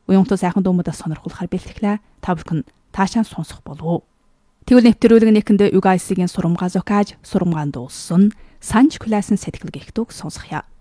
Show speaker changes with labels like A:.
A: Уянтуу сайхан дүүмүүдээ сонирхуулахар бэлтгэлээ. Та бүхэн таашаан сонсох болов уу? Тэгвэл нэвтрүүлэг нэхэнд UGAIS-ийн сурамгаа зохиаж, сурамгаан дууссан Санж классын сэтгэл гихтүүг сонсгоё.